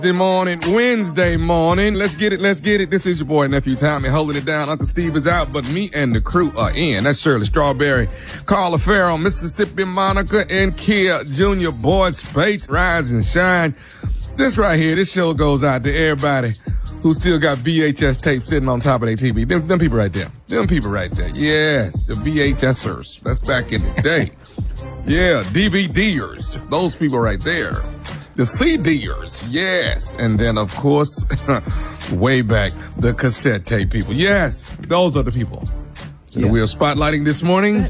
Wednesday morning. Let's get it. This is your boy, Nephew Tommy, holding it down. Uncle Steve is out, but me and the crew are in. That's Shirley Strawberry, Carla Farrell, Mississippi Monica, and Kia Jr. Boyd Spates, Rise and Shine. This right here, this show goes out to everybody who still got VHS tape sitting on top of their TV. Them people right there. Yes, the VHSers. That's back in the day. Yeah, DVDers. Those people right there. The CDers, yes. And then, of course, way back, the cassette tape people. Yes, those are the people. Yeah. We are spotlighting this morning.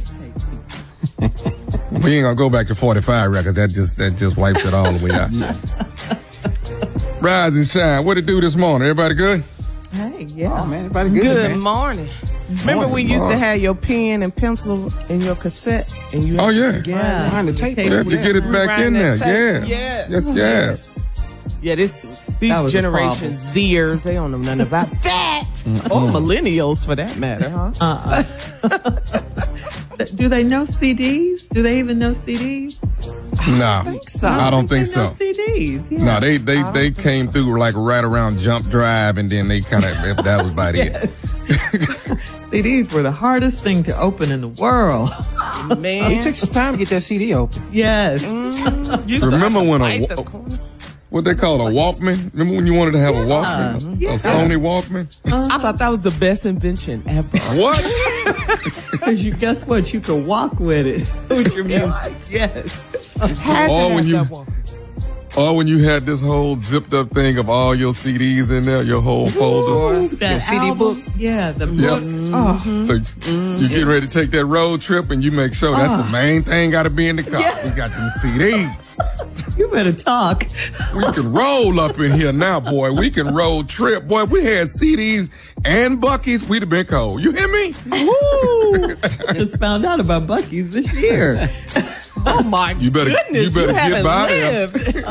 We ain't gonna go back to 45 records. That just wipes it all the way out. Rise and shine. What it do this morning? Everybody good? Hey, yeah. Oh, man, everybody good, Good man. morning. Remember we used to have your pen and pencil in your cassette? And you Behind the tape. You have to get it back in there. Yes. Yeah, these Generation Zers, they don't know nothing about that. Or millennials, for that matter, huh? Do they know CDs? Do they even know CDs? No, I think so. I don't think they so. know CDs. Yeah. No, they came through like right around Jump Drive, and then they kind of that was about it. CDs were the hardest thing to open in the world. Man, It took some time to get that CD open. Yes. Remember when what they call a Walkman? Remember when you wanted to have a Walkman? Yeah. A Sony Walkman? I thought that was the best invention ever. What? Because guess what? You could walk with it. With your music. Yes. Or when you had this whole zipped up thing of all your CDs in there, your whole folder. That CD album, book. Yeah, the book. Yep. Oh. So you get ready to take that road trip, and you make sure that's the main thing got to be in the car. Yeah. We got them CDs. You better talk. We can roll up in here now, boy. We can road trip. Boy, we had CDs and Buc-ee's, we'd have been cold. You hear me? Woo! Just found out about Buc-ee's this year. Oh my goodness, you better get by lived.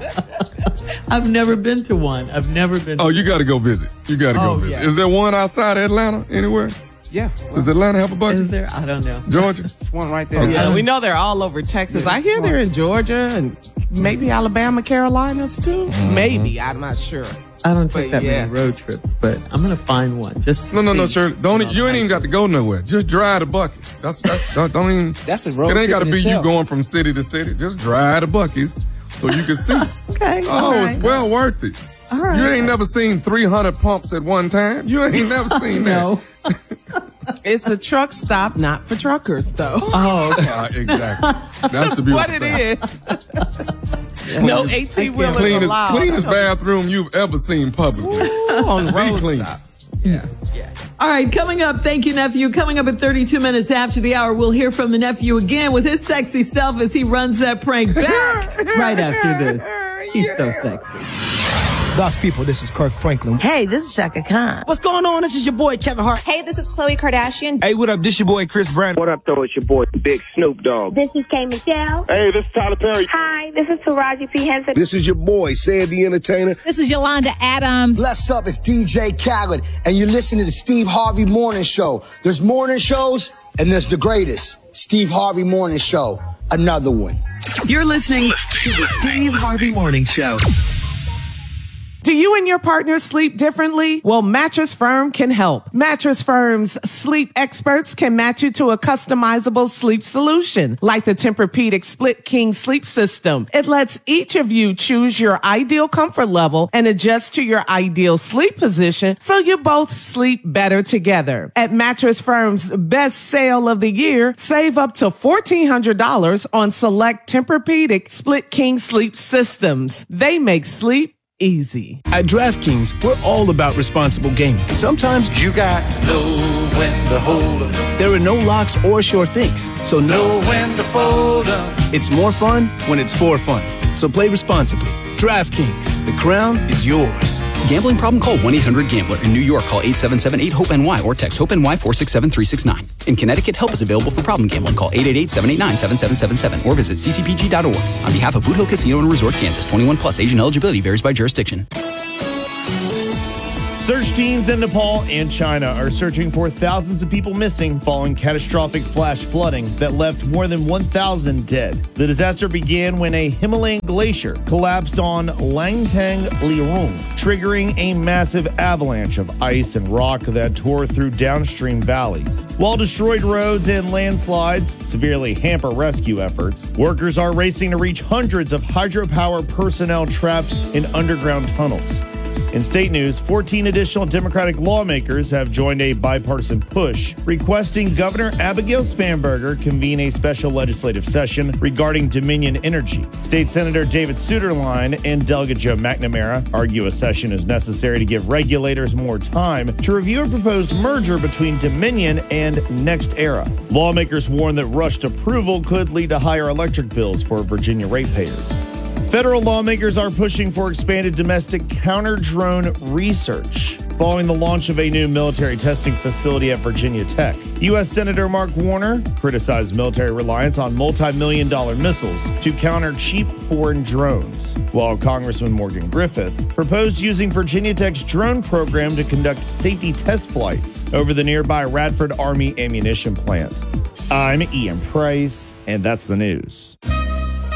I've never been to one. Oh, you got to go visit. Visit. Yeah. Is there one outside Atlanta anywhere? Yeah. Does Atlanta have a Buc-ee's? Is there? I don't know. Georgia? It's one right there. Yeah, we know they're all over Texas. I hear they're in Georgia and maybe Alabama, Carolinas too. Maybe, I'm not sure. I don't take But that many road trips, but I'm gonna find one. Just No, Shirley. You ain't even got to go nowhere. Just drive the Buc-ee's. Don't even. That's a road It ain't got to trip be itself. you going from city to city. Just drive the Buc-ee's so you can see. Okay. Oh, all right. it's well worth it. All right. You ain't never seen 300 pumps at one time. You ain't never seen that. No. It's a truck stop, not for truckers, though. Oh, okay. Exactly. That's the beautiful What it thing. is. No 18-wheelers allowed. Cleanest bathroom you've ever seen publicly. on the road cleanest. stop. Yeah. All right, coming up, thank you, nephew. Coming up at 32 minutes after the hour, we'll hear from the nephew again with his sexy self as he runs that prank back right after this. He's so sexy. God's people, this is Kirk Franklin. Hey, this is Shaka Khan. What's going on? This is your boy Kevin Hart. Hey, this is Khloe Kardashian. Hey, what up? This your boy Chris Brown. What up, though? It's your boy, Big Snoop Dogg. This is K. Michelle. Hey, this is Tyler Perry. Hi, this is Taraji P. Henson. This is your boy, Sam the Entertainer. This is Yolanda Adams. What's up? It's DJ Khaled, and you're listening to the Steve Harvey Morning Show. There's morning shows, and there's the greatest, Steve Harvey Morning Show. Another one. You're listening to the Steve Harvey Morning Show. Do you and your partner sleep differently? Well, Mattress Firm can help. Mattress Firm's sleep experts can match you to a customizable sleep solution, like the Tempur-Pedic Split King Sleep System. It lets each of you choose your ideal comfort level and adjust to your ideal sleep position so you both sleep better together. At Mattress Firm's best sale of the year, save up to $1,400 on select Tempur-Pedic Split King Sleep Systems. They make sleep easy. At DraftKings, we're all about responsible gaming. Sometimes you got to know when to hold up. There are no locks or sure things, so know when to fold up. It's more fun when it's for fun. So play responsibly. DraftKings, the crown is yours. Gambling problem? Call 1-800-GAMBLER. In New York, call 877-8-HOPE-NY or text HOPE-NY 467-369. In Connecticut, help is available for problem gambling. Call 888-789-7777 or visit ccpg.org. On behalf of Boot Hill Casino and Resort, Kansas, 21 plus, Asian eligibility varies by jurisdiction. Search teams in Nepal and China are searching for thousands of people missing following catastrophic flash flooding that left more than 1,000 dead. The disaster began when a Himalayan glacier collapsed on Langtang Lirung, triggering a massive avalanche of ice and rock that tore through downstream valleys. While destroyed roads and landslides severely hamper rescue efforts, workers are racing to reach hundreds of hydropower personnel trapped in underground tunnels. In state news, 14 additional Democratic lawmakers have joined a bipartisan push requesting Governor Abigail Spanberger convene a special legislative session regarding Dominion Energy. State Senator David Suetterlein and Delegate Joe McNamara argue a session is necessary to give regulators more time to review a proposed merger between Dominion and NextEra. Lawmakers warn that rushed approval could lead to higher electric bills for Virginia ratepayers. Federal lawmakers are pushing for expanded domestic counter-drone research following the launch of a new military testing facility at Virginia Tech. U.S. Senator Mark Warner criticized military reliance on multi-million-dollar missiles to counter cheap foreign drones, while Congressman Morgan Griffith proposed using Virginia Tech's drone program to conduct safety test flights over the nearby Radford Army ammunition plant. I'm Ian Price, and that's the news.